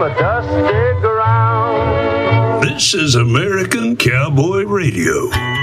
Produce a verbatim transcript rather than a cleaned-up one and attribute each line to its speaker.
Speaker 1: the dusty ground.
Speaker 2: This is American Cowboy Radio.